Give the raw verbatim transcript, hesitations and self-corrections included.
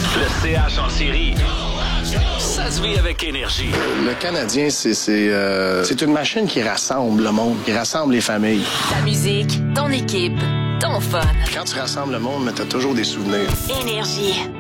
Le C H en série. Ça se vit avec énergie. Le Canadien, c'est c'est euh, c'est une machine qui rassemble le monde, qui rassemble les familles. Ta musique, ton équipe, ton fun. Quand tu rassembles le monde, mais t'as toujours des souvenirs. Énergie.